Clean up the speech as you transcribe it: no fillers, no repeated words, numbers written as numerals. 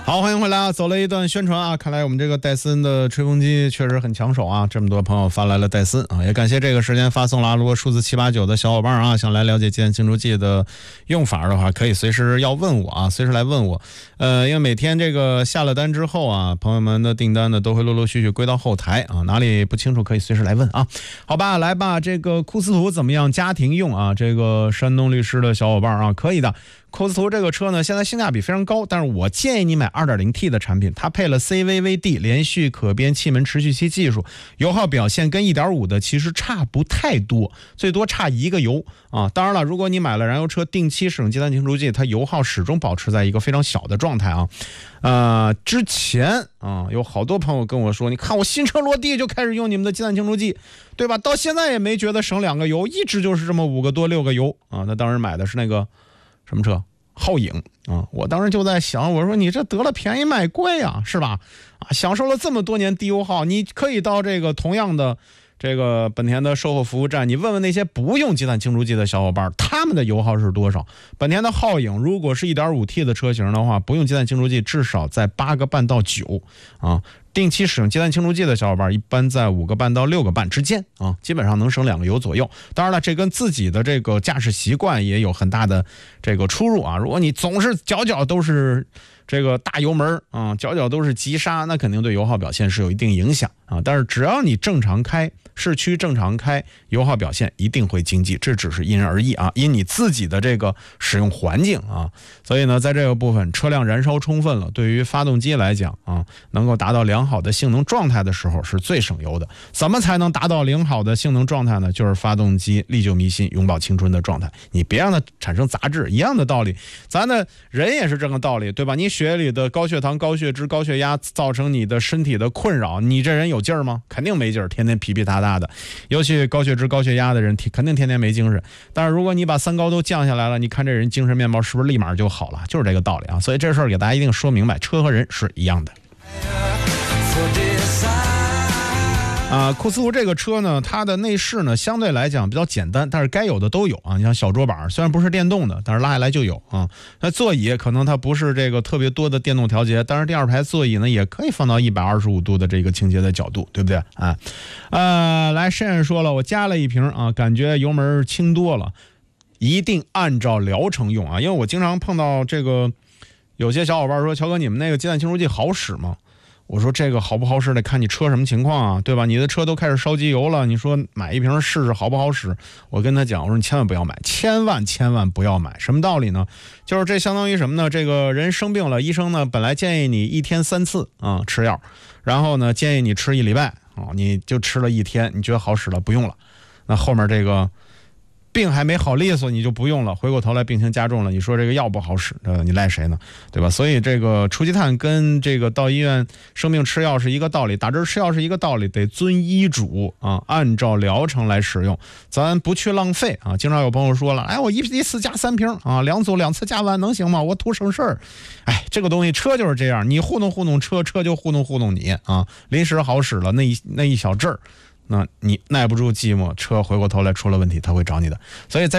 好，欢迎回来啊！走了一段宣传啊，看来我们这个戴森的吹风机确实很抢手啊，这么多朋友发来了戴森啊，也感谢这个时间发送了啊。如果数字789的小伙伴啊，想来了解健清除剂的用法的话，可以随时要问我啊，随时来问我。因为每天这个下了单之后啊，朋友们的订单呢都会陆陆续续归到后台啊，哪里不清楚可以随时来问啊。好吧，来吧，这个库斯图怎么样？家庭用啊，这个山东律师的小伙伴啊，可以的。库斯图这个车呢，现在性价比非常高，但是我建议你买 2.0T 的产品，它配了 CVVD 连续可变气门持续期技术，油耗表现跟 1.5 的其实差不太多，最多差1个油啊。当然了，如果你买了燃油车定期使用积碳清除剂，它油耗始终保持在一个非常小的状态啊。之前啊有好多朋友跟我说，你看我新车落地就开始用你们的积碳清除剂，对吧？到现在也没觉得省2个油，一直就是这么5个多6个油啊。那当时买的是那个什么车？皓影啊！我当时就在想，我说你这得了便宜卖贵啊，是吧？啊，享受了这么多年低油耗，你可以到这个同样的这个本田的售后服务站，你问问那些不用积碳清除剂的小伙伴，他们的油耗是多少？本田的皓影如果是 1.5T 的车型的话，不用积碳清除剂至少在8个半到9啊。定期使用积碳清除剂的小伙伴一般在5个半到6个半之间啊，基本上能省2个油左右。当然了，这跟自己的这个驾驶习惯也有很大的这个出入啊。如果你总是脚都是这个大油门啊，脚都是急刹，那肯定对油耗表现是有一定影响啊。但是只要你正常开，市区正常开，油耗表现一定会经济，这只是因人而异啊，因你自己的这个使用环境啊。所以呢，在这个部分，车辆燃烧充分了，对于发动机来讲啊，能够达到良好的性能状态的时候是最省油的。怎么才能达到良好的性能状态呢？就是发动机历久弥新、永葆青春的状态，你别让它产生杂质。一样的道理，咱的人也是这个道理，对吧？你血里的高血糖、高血脂、高血压造成你的身体的困扰，你这人有劲儿吗？肯定没劲儿，天天皮皮塌塌的。尤其高血脂、高血压的人，肯定天天没精神。但是如果你把3高都降下来了，你看这人精神面貌是不是立马就好了？就是这个道理啊。所以这事儿给大家一定说明白，车和人是一样的。库斯图这个车呢，它的内饰呢相对来讲比较简单，但是该有的都有啊。你像小桌板，虽然不是电动的，但是拉下来就有啊。那座椅可能它不是这个特别多的电动调节，但是第2排座椅呢也可以放到125度的这个倾斜的角度，对不对啊？来，慎慎说了，我加了1瓶啊，感觉油门轻多了，一定按照疗程用啊。因为我经常碰到这个有些小伙伴说，乔哥，你们那个积碳清除剂好使吗？我说这个好不好使得看你车什么情况啊，对吧？你的车都开始烧机油了，你说买1瓶试试好不好使？我跟他讲，我说你千万不要买，千万不要买。什么道理呢？就是这相当于什么呢？这个人生病了，医生呢本来建议你1天3次啊吃药，然后呢建议你吃1礼拜啊，你就吃了1天，你觉得好使了，不用了。那后面这个病还没好利索，你就不用了，回过头来病情加重了，你说这个药不好使，你赖谁呢？对吧？所以这个除积碳跟这个到医院生病吃药是一个道理，打针吃药是一个道理，得遵医嘱啊，按照疗程来使用，咱不去浪费啊。经常有朋友说了，哎，我一次加3瓶啊，2组2次加完能行吗？我图省事儿。哎，这个东西车就是这样，你糊弄车，车就糊弄你啊。临时好使了那一小阵儿。那你耐不住寂寞，车回过头来出了问题，他会找你的。所以在